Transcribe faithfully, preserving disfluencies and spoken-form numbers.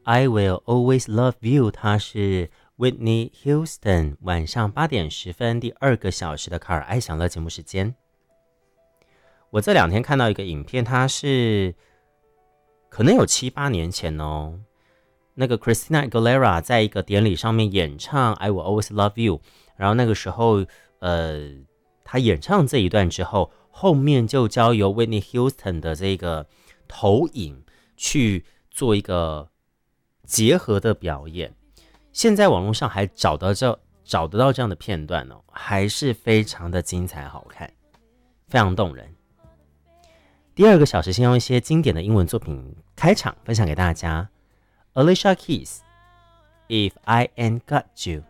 I Will Always Love You， 它是 Whitney Houston 晚上八点十分第二个小时的卡尔爱享乐节目时间。我这两天看到一个影片，它是可能有七八年前哦，那个 Christina Aguilera 在一个典礼上面演唱 I Will Always Love You， 然后那个时候呃，她演唱这一段之后，后面就交由 Whitney Houston 的这个投影去做一个结合的表演。现在网络上还找到这找得到这样的片段哦，还是非常的精彩好看，非常动人。第二个小时先用一些经典的英文作品开场分享给大家。Alicia Keys If I Ain't Got You。